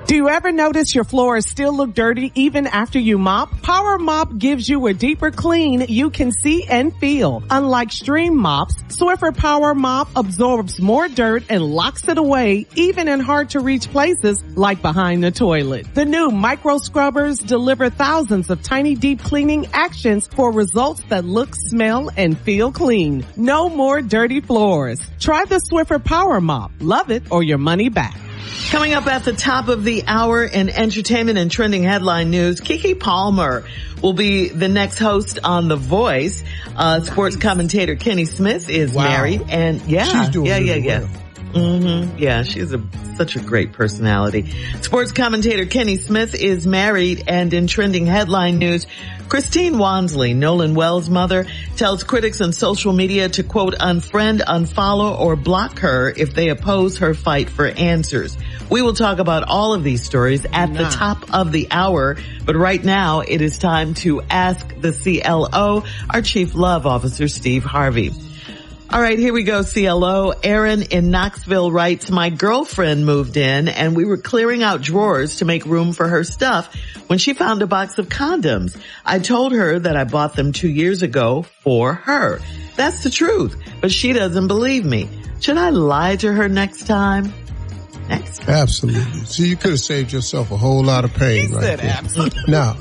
Do you ever notice your floors still look dirty even after you mop? Power Mop gives you a deeper clean you can see and feel. Unlike Stream mops, Swiffer Power Mop absorbs more dirt and locks it away, even in hard-to-reach places like behind the toilet. The new micro scrubbers deliver thousands of tiny deep cleaning actions for results that look, smell, and feel clean. No more dirty floors. Try the Swiffer Power Mop. Love it or your money back. Coming up at the top of the hour in entertainment and trending headline news, Keke Palmer will be the next host on The Voice. Sports commentator Kenny Smith is married, and she's doing really well. Mm-hmm. Yeah, she's such a great personality. Sports commentator Kenny Smith is married, and in trending headline news, Christine Wansley, Nolan Wells' mother, tells critics on social media to, quote, unfriend, unfollow, or block her if they oppose her fight for answers. We will talk about all of these stories at the top of the hour, but right now it is time to ask the CLO, our Chief Love Officer, Steve Harvey. All right, here we go, CLO. Aaron in Knoxville writes, my girlfriend moved in and we were clearing out drawers to make room for her stuff when she found a box of condoms. I told her that I bought them 2 years ago for her. That's the truth, but she doesn't believe me. Should I lie to her next time? Absolutely. See, you could have saved yourself a whole lot of pain right there. Absolutely. Now,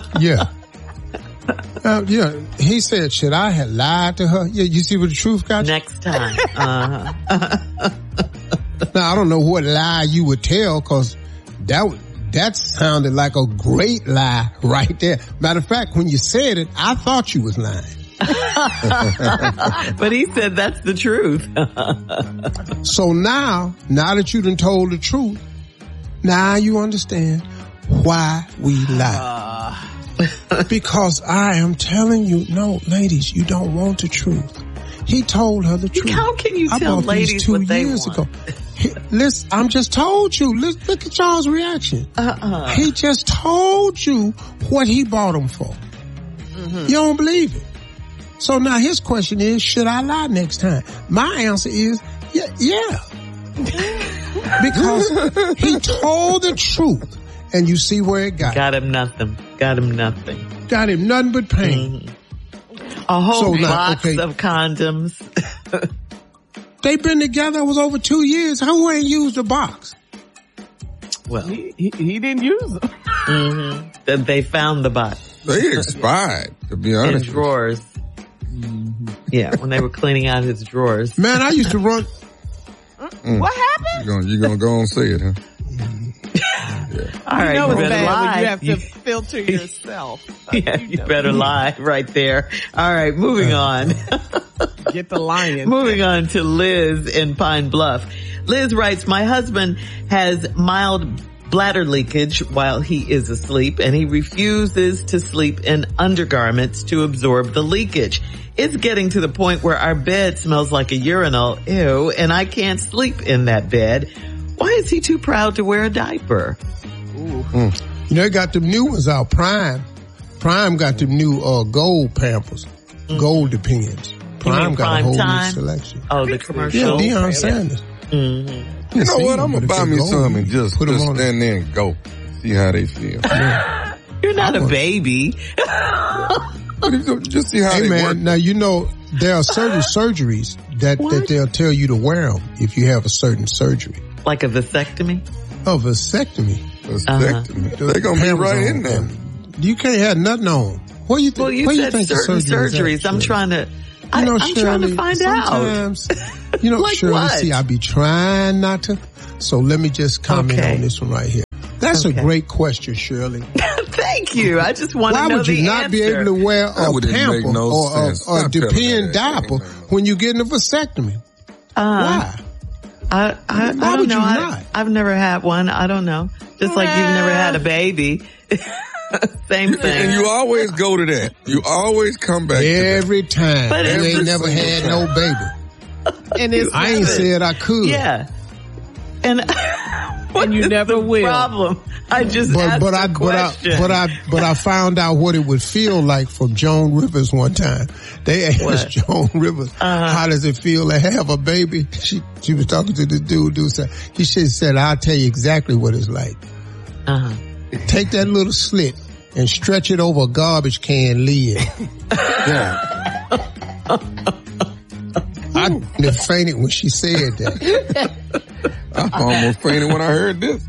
he said, should I have lied to her? Yeah, you see what the truth got you? Next time. Now, I don't know what lie you would tell, because that sounded like a great lie right there. Matter of fact, when you said it, I thought you was lying. But he said that's the truth. So now that you done told the truth, now you understand why we lie. Because I am telling you, no, ladies, you don't want the truth. He told her the truth. How can you tell ladies what they want? Listen, I'm just told you. Look at y'all's reaction. He just told you what he bought them for. You don't believe it. So now his question is, should I lie next time? My answer is, yeah. Because he told the truth. And you see where it got him. Nothing. Got him nothing but pain. A whole box of condoms. They've been together, it was over 2 years. Who ain't used a box? Well, he didn't use them. Then they found the box. They expired, to be honest. In drawers. Yeah, when they were cleaning out his drawers. Man, I used to run. What happened? You're gonna go and say it, huh? All right, you know better lie. When you have to filter yourself. You better lie right there. All right, moving on. Get the lion. Moving on to Liz in Pine Bluff. Liz writes, my husband has mild bladder leakage while he is asleep, and he refuses to sleep in undergarments to absorb the leakage. It's getting to the point where our bed smells like a urinal. Ew, and I can't sleep in that bed. Why is he too proud to wear a diaper? You know, they got them new ones out. Prime got them new gold Pampers. Gold Depends. Prime got a whole new selection. Oh, the commercial. Yeah, Deion Sanders. You know what? I'm going to buy me some and just stand there and go. See how they feel. Yeah. You're not a baby. Just see how they work. Now, you know, there are certain surgeries that they'll tell you to wear them if you have a certain surgery. Like a vasectomy? A vasectomy. They're going to be right in there. You can't have nothing on. What do you think? Well, you said certain surgeries. I'm trying to... I'm trying to find out. You know, like Shirley, what? see, I be trying not to. So let me just comment on this one right here. That's a great question, Shirley. Thank you. I just want to know the answer. Why would you not be able to wear a pamper or a Depend diaper when you get a vasectomy? Why? I Why would you not? I've never had one. I don't know. Just like you've never had a baby. Same thing. And you always go to that. You always come back every time. But you ain't never had no baby. And it's I ain't said I could. Yeah. And you never will. Problem? I just asked a question. But I found out what it would feel like from Joan Rivers one time. They asked Joan Rivers, how does it feel to have a baby? She was talking to this dude said, he said, I'll tell you exactly what it's like. Take that little slit and stretch it over a garbage can lid. Yeah. I fainted when she said that. I almost fainted when I heard this.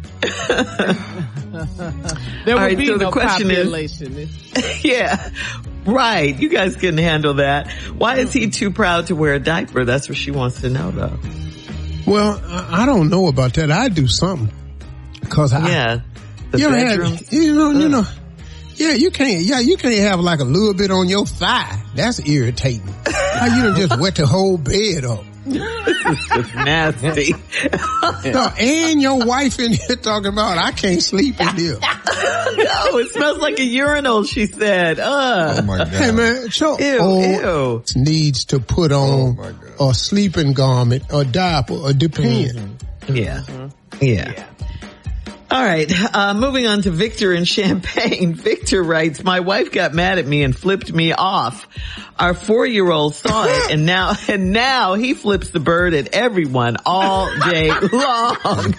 There would be no population. Yeah, right. You guys can handle that. Why is he too proud to wear a diaper? That's what she wants to know, though. Well, I don't know about that. I do something. Cause the bedrooms. You can't have like a little bit on your thigh. That's irritating. How you done just wet the whole bed up? This is just nasty. No, and your wife in here talking about, I can't sleep in here. No, it smells like a urinal, she said. Oh my God. Hey man, ew. Needs to put on a sleeping garment, a diaper, a depend. Yeah. All right, moving on to Victor in Champaign. Victor writes, my wife got mad at me and flipped me off. Our 4-year-old saw it and now he flips the bird at everyone all day long.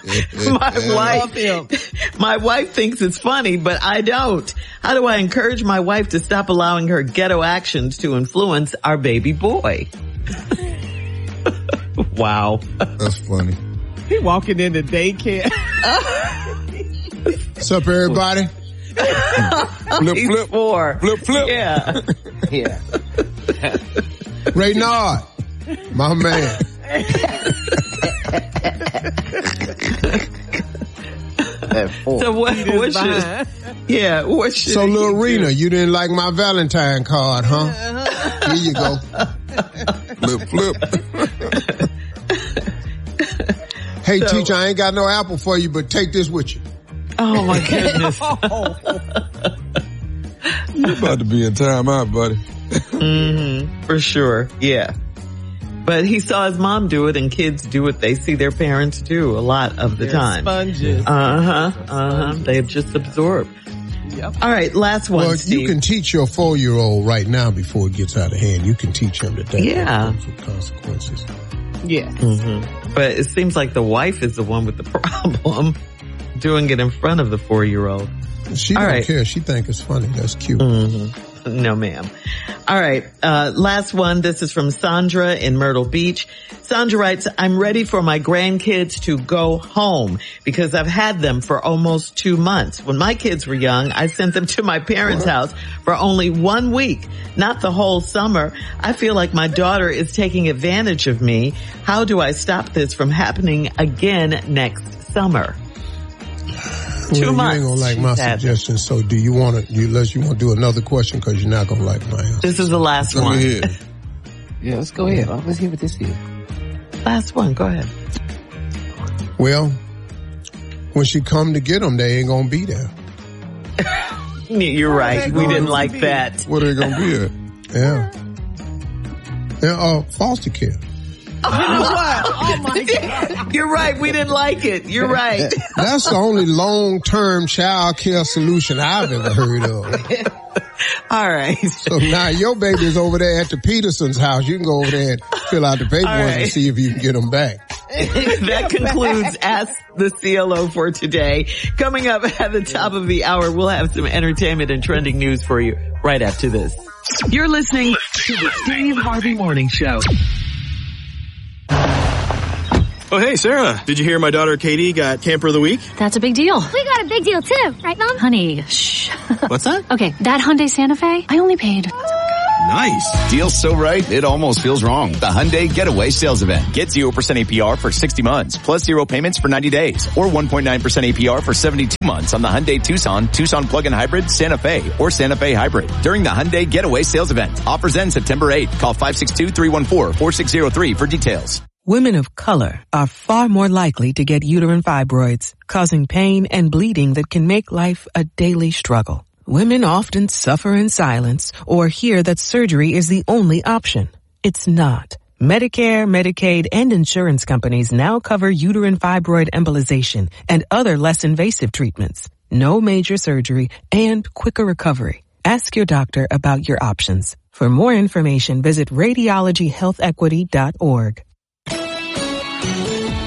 My wife thinks it's funny, but I don't. How do I encourage my wife to stop allowing her ghetto actions to influence our baby boy? Wow. That's funny. He walking into daycare. What's up, everybody? Flip. 4. Flip. Yeah. Yeah. Reynard, my man. So what should So, little Rena, you didn't like my Valentine card, huh? Here you go. Flip. Hey, teacher, I ain't got no apple for you, but take this with you. Oh, my goodness. You're about to be in timeout, buddy. For sure. Yeah. But he saw his mom do it, and kids do what they see their parents do a lot of the time. Sponges. They just absorb. Yep. All right, last one, Well, Steve. you can teach your 4-year-old right now before it gets out of hand. You can teach him that. Yeah. Consequences. Yeah. But it seems like the wife is the one with the problem, doing it in front of the 4-year-old. She don't care. She think it's funny. That's cute. No, ma'am. All right. Last one. This is from Sandra in Myrtle Beach. Sandra writes, I'm ready for my grandkids to go home because I've had them for almost 2 months. When my kids were young, I sent them to my parents' house for only 1 week, not the whole summer. I feel like my daughter is taking advantage of me. How do I stop this from happening again next summer? 2 months. You ain't gonna like my suggestion. So do you want to, unless you want to do another question, because you're not gonna like my answer. This is the last one. Yeah, let's go ahead. Let's hear what this is. Last one. Go ahead. Well, when she come to get them, they ain't gonna be there. You're right. We didn't like that. Where they gonna be at? Yeah, foster care. You know what? Oh my God. You're right. We didn't like it. You're right. That's the only long-term child care solution I've ever heard of. All right. So now your baby is over there at the Peterson's house. You can go over there and fill out the paperwork and see if you can get them back. That concludes Ask the CLO for today. Coming up at the top of the hour, we'll have some entertainment and trending news for you right after this. You're listening to the Steve Harvey Morning Show. Oh, hey, Sarah. Did you hear my daughter Katie got Camper of the Week? That's a big deal. We got a big deal too, right, Mom? Honey, shh. What's that? Okay, that Hyundai Santa Fe, I only paid. Nice. Deal's so right, it almost feels wrong. The Hyundai Getaway Sales Event. Get 0% APR for 60 months, plus 0 payments for 90 days, or 1.9% APR for 72 months on the Hyundai Tucson, Tucson Plug-in Hybrid, Santa Fe, or Santa Fe Hybrid. During the Hyundai Getaway Sales Event. Offers end September 8th. Call 562-314-4603 for details. Women of color are far more likely to get uterine fibroids, causing pain and bleeding that can make life a daily struggle. Women often suffer in silence or hear that surgery is the only option. It's not. Medicare, Medicaid, and insurance companies now cover uterine fibroid embolization and other less invasive treatments. No major surgery and quicker recovery. Ask your doctor about your options. For more information, visit radiologyhealthequity.org.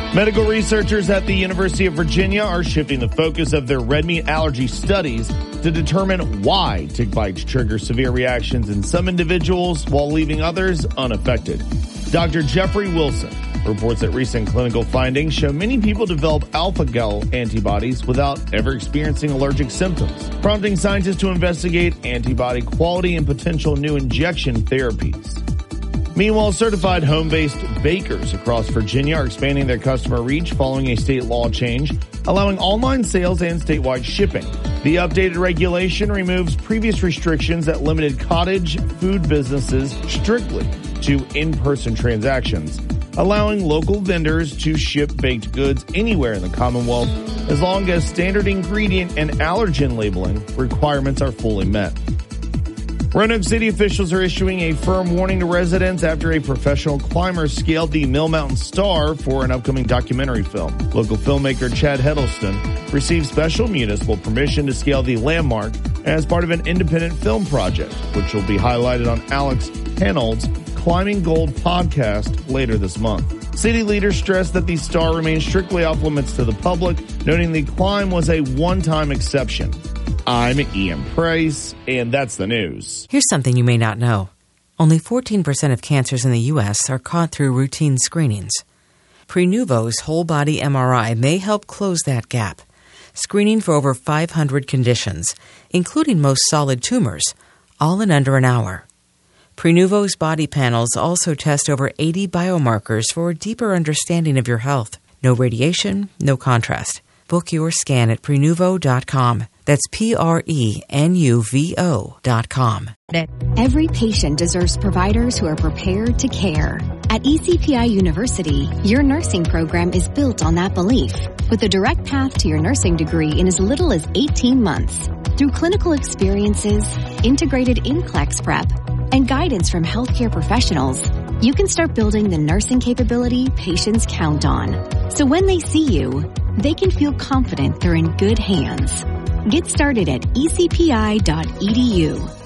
Medical researchers at the University of Virginia are shifting the focus of their red meat allergy studies to determine why tick bites trigger severe reactions in some individuals while leaving others unaffected. Dr. Jeffrey Wilson reports that recent clinical findings show many people develop alpha-gal antibodies without ever experiencing allergic symptoms, prompting scientists to investigate antibody quality and potential new injection therapies. Meanwhile, certified home-based bakers across Virginia are expanding their customer reach following a state law change, allowing online sales and statewide shipping. The updated regulation removes previous restrictions that limited cottage food businesses strictly to in-person transactions, allowing local vendors to ship baked goods anywhere in the Commonwealth as long as standard ingredient and allergen labeling requirements are fully met. Roanoke City officials are issuing a firm warning to residents after a professional climber scaled the Mill Mountain Star for an upcoming documentary film. Local filmmaker Chad Heddleston received special municipal permission to scale the landmark as part of an independent film project, which will be highlighted on Alex Hanold's Climbing Gold podcast later this month. City leaders stressed that the star remains strictly off limits to the public, noting the climb was a one-time exception. I'm Ian Price, and that's the news. Here's something you may not know. Only 14% of cancers in the U.S. are caught through routine screenings. Prenuvo's whole-body MRI may help close that gap, screening for over 500 conditions, including most solid tumors, all in under an hour. Prenuvo's body panels also test over 80 biomarkers for a deeper understanding of your health. No radiation, no contrast. Book your scan at Prenuvo.com. That's Prenuvo.com. Every patient deserves providers who are prepared to care. At ECPI University, your nursing program is built on that belief, with a direct path to your nursing degree in as little as 18 months. Through clinical experiences, integrated NCLEX prep, and guidance from healthcare professionals, you can start building the nursing capability patients count on. So when they see you, they can feel confident they're in good hands. Get started at ecpi.edu.